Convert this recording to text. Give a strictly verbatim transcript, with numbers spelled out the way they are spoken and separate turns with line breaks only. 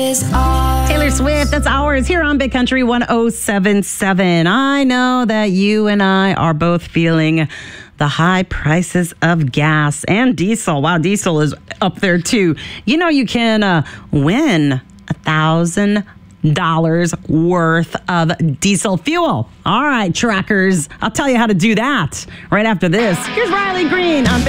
Taylor Swift, that's ours here on Big Country one oh seven point seven. I know that you and I are both feeling the high prices of gas and diesel. Wow, diesel is up there too. You know, you can uh, win a thousand dollars worth of diesel fuel. All right, trackers, I'll tell you how to do that right after this. Here's Riley Green on Big